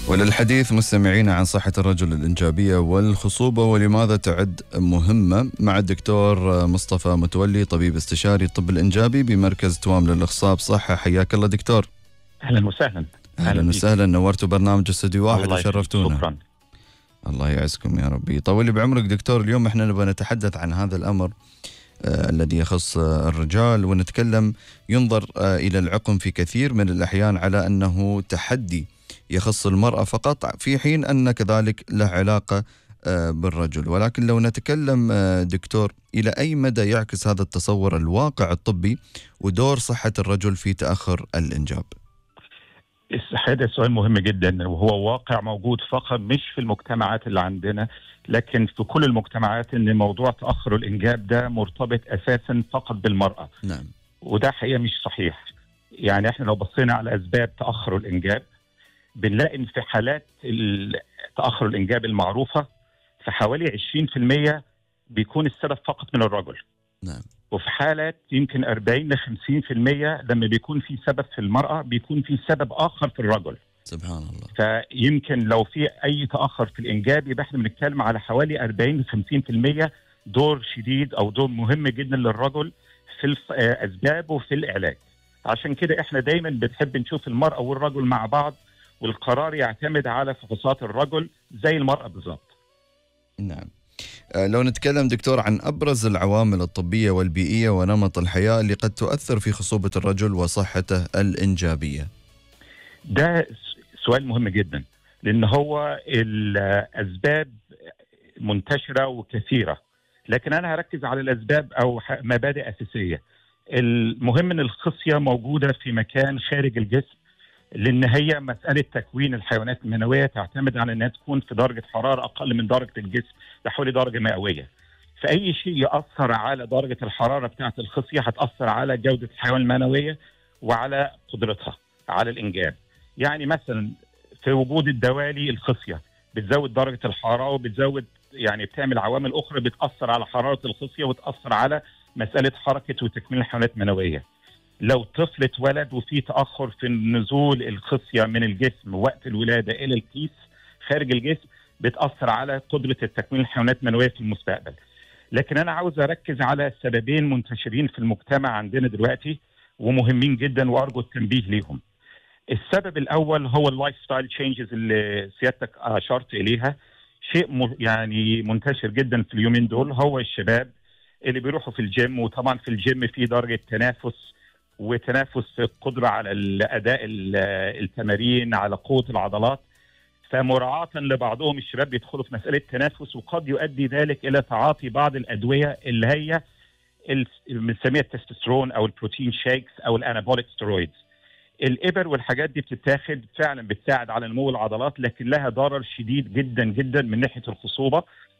وللحديث مستمعين عن صحة الرجل الإنجابية والخصوبة ولماذا تعد مهمة مع الدكتور مصطفى متولي، طبيب استشاري الطب الإنجابي بمركز توام للإخصاب صحة. حياك الله دكتور. أهلا وسهلا. أهلا وسهلا، نورتوا برنامج استوديو واحد الله وشرفتونا. شكرا. الله يعزكم يا ربي. طول بعمرك دكتور. اليوم احنا نبغى نتحدث عن هذا الأمر الذي يخص الرجال، ونتكلم ينظر إلى العقم في كثير من الأحيان على أنه تحدي يخص المرأة فقط، في حين أن كذلك له علاقة بالرجل. ولكن لو نتكلم دكتور، إلى أي مدى يعكس هذا التصور الواقع الطبي ودور صحة الرجل في تأخر الإنجاب؟ هذا سؤال مهم جدا، وهو واقع موجود فقط مش في المجتمعات اللي عندنا، لكن في كل المجتمعات، ان موضوع تأخر الإنجاب ده مرتبط أساسا فقط بالمرأة. نعم. وده حقيقة مش صحيح. يعني احنا لو بصينا على أسباب تأخر الإنجاب بنلاقي ان في حالات تأخر الإنجاب المعروفة في حوالي 20% بيكون السبب فقط من الرجل. نعم. وفي حالات يمكن 40 ل 50% لما بيكون في سبب في المرأة بيكون في سبب آخر في الرجل. سبحان الله. فيمكن لو في أي تأخر في الإنجاب يبقى احنا بنتكلم على حوالي 40 ل 50% دور شديد أو دور مهم جدا للرجل في أسبابه في العلاج. عشان كده احنا دايما بنحب نشوف المرأة والرجل مع بعض، والقرار يعتمد على فحوصات الرجل زي المرأة بالضبط. نعم. لو نتكلم دكتور عن أبرز العوامل الطبية والبيئية ونمط الحياة اللي قد تؤثر في خصوبة الرجل وصحته الإنجابية. ده سؤال مهم جدا، لأن هو الأسباب منتشرة وكثيرة، لكن أنا هركز على الأسباب أو مبادئ أساسية. المهم أن الخصية موجودة في مكان خارج الجسم، لأن هي مسألة تكوين الحيوانات المنوية تعتمد على أنها تكون في درجة حرارة أقل من درجة الجسم بحوالي درجة مئوية. فأي شيء يأثر على درجة الحرارة بتاعة الخصية هتأثر على جودة الحيوان المنوية وعلى قدرتها على الإنجاب. يعني مثلا في وجود الدوالي الخصية بتزود درجة الحرارة وبتزود، يعني بتعمل عوامل أخرى بتأثر على حرارة الخصية وتأثر على مسألة حركة وتكوين الحيوانات المنوية. لو طفل اتولد وفي تأخر في نزول الخصية من الجسم وقت الولادة إلى الكيس خارج الجسم بتأثر على قدرة التكوين الحيوانات المنوية في المستقبل. لكن أنا عاوز أركز على سببين منتشرين في المجتمع عندنا دلوقتي ومهمين جدا وأرجو التنبيه ليهم. السبب الأول هو اللايف ستايل تشينجز اللي سيادتك أشرت إليها، شيء يعني منتشر جدا في اليومين دول. هو الشباب اللي بيروحوا في الجيم، وطبعا في الجيم في درجة تنافس وتنافس في القدرة على الأداء التمارين، على قوة العضلات. فمراعاة لبعضهم الشباب بيدخلوا في مسألة تنافس، وقد يؤدي ذلك إلى تعاطي بعض الأدوية اللي هي بنسميها التستوستيرون أو البروتين شيكس أو الأنابوليك ستيرويدز. الإبر والحاجات دي بتتاخد فعلا بتساعد على نمو العضلات، لكن لها ضرر شديد جدا جدا من ناحية الخصوبة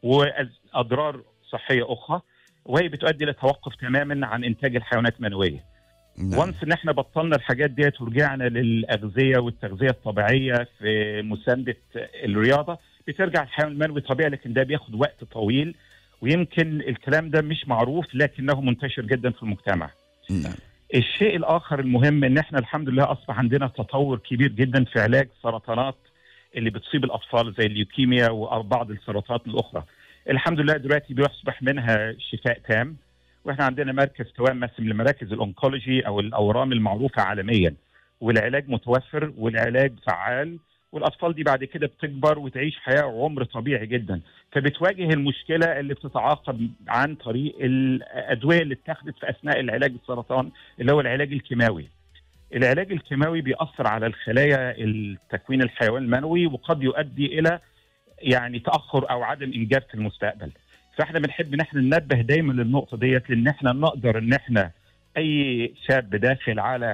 وأضرار صحية أخرى، وهي بتؤدي إلى توقف تماما عن إنتاج الحيوانات المنوية. وانس ان احنا بطلنا الحاجات ديت ورجعنا للاغذيه والتغذيه الطبيعيه في مسانده الرياضه بترجع الحيوان المنوي طبيعي، لكن ده بياخد وقت طويل، ويمكن الكلام ده مش معروف لكنه منتشر جدا في المجتمع. نعم. الشيء الاخر المهم ان احنا الحمد لله اصبح عندنا تطور كبير جدا في علاج سرطانات اللي بتصيب الاطفال زي الليوكيميا وبعض السرطانات الاخرى. الحمد لله دلوقتي بيصبح منها شفاء تام، واحنا عندنا مركز توام مقسم لمراكز الأونكولوجي او الاورام المعروفه عالميا، والعلاج متوفر والعلاج فعال، والاطفال دي بعد كده بتكبر وتعيش حياه وعمر طبيعي جدا. فبتواجه المشكله اللي بتتعاقب عن طريق الادويه اللي اتخذت في اثناء العلاج السرطان اللي هو العلاج الكيماوي. العلاج الكيماوي بيأثر على الخلايا التكوين الحيوان المنوي وقد يؤدي الى يعني تأخر او عدم انجاب في المستقبل. فاحنا بنحب ان احنا ننبه دايما للنقطه ديت، لان احنا نقدر ان احنا اي شاب داخل على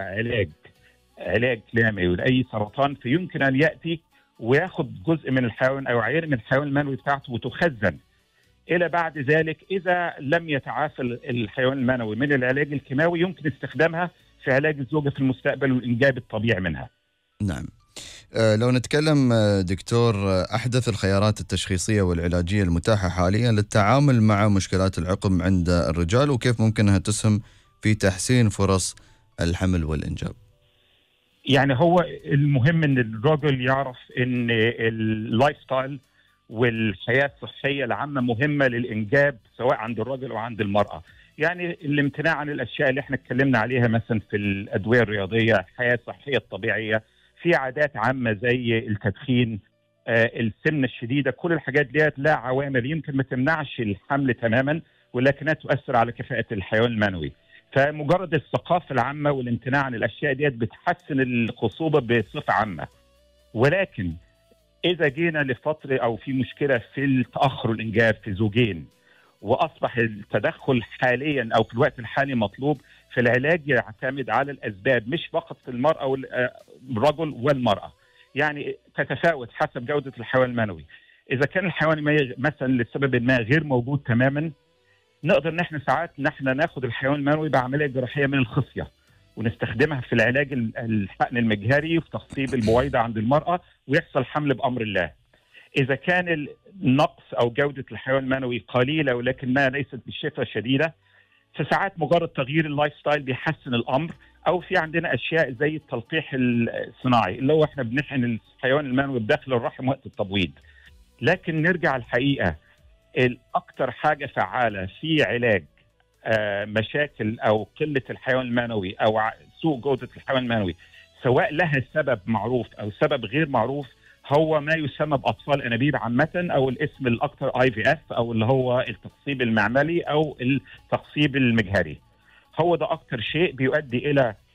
علاج كيماوي لاي سرطان فيمكن ان ياتي وياخد جزء من الحيوان او عينه من الحيوان المنوي بتاعته وتخزن الى بعد ذلك. اذا لم يتعافى الحيوان المنوي من العلاج الكيماوي يمكن استخدامها في علاج الزوجه في المستقبل والانجاب الطبيعي منها. نعم. لو نتكلم دكتور، أحدث الخيارات التشخيصية والعلاجية المتاحة حاليا للتعامل مع مشكلات العقم عند الرجال، وكيف ممكن أنها تسهم في تحسين فرص الحمل والإنجاب؟ يعني هو المهم ان الرجل يعرف ان اللايف ستايل والحياه الصحيه العامه مهمه للانجاب سواء عند الرجل او عند المراه. يعني الامتناع عن الاشياء اللي احنا اتكلمنا عليها مثلا في الادويه الرياضيه، الحياه الصحيه الطبيعيه، في عادات عامه زي التدخين، السمنه الشديده، كل الحاجات ديت لا عوامل يمكن ما تمنعش الحمل تماما ولكنها تؤثر على كفاءه الحيوان المنوي. فمجرد الثقافه العامه والامتناع عن الاشياء ديت بتحسن الخصوبه بصفه عامه. ولكن اذا جينا لفتره او في مشكله في التاخر الانجاب في زوجين واصبح التدخل حاليا او في الوقت الحالي مطلوب، فالعلاج يعتمد على الاسباب مش فقط في المراه والرجل والمراه. يعني تتفاوت حسب جوده الحيوان المنوي. اذا كان الحيوان مثلا لسبب ما غير موجود تماما، نقدر نحن ساعات ناخد الحيوان المنوي بعمليه جراحيه من الخصيه ونستخدمها في العلاج الحقن المجهري في تخصيب البويضه عند المراه ويحصل حمل بامر الله. اذا كان النقص او جوده الحيوان المنوي قليله ولكن ما ليست بالشفه شديده، فساعات مجرد تغيير اللايف ستايل بيحسن الامر. او في عندنا اشياء زي التلقيح الصناعي اللي هو احنا بنحقن الحيوان المنوي بداخل الرحم وقت التبويض. لكن نرجع الحقيقه، الاكثر حاجه فعاله في علاج مشاكل او قله الحيوان المنوي او سوء جوده الحيوان المنوي سواء لها سبب معروف او سبب غير معروف هو ما يسمى باطفال انابيب عامه، او الاسم الاكثر IVF او اللي هو التخصيب المعملي او التخصيب المجهري. هو ده اكثر شيء بيؤدي الى